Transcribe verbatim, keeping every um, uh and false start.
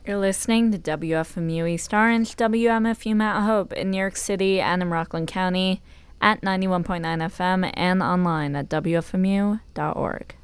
You're listening to W F M U East Orange, W M F U Mount Hope in New York City and in Rockland County at ninety-one point nine F M and online at W F M U dot org.